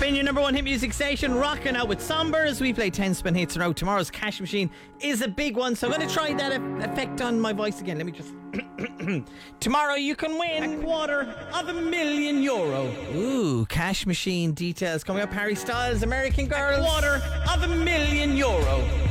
Spin your number one hit music station, rocking out with Sombers. We play 10 spin hits in a row. Tomorrow's cash machine is a big one, so I'm going to try that effect on my voice again. Let me just... Tomorrow you can win €250,000. Ooh, cash machine details coming up. Harry Styles, American Girl. €250,000.